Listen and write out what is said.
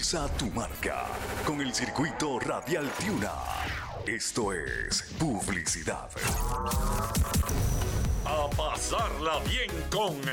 Impulsa tu marca con el circuito radial Tiuna. Esto es publicidad. A pasarla bien con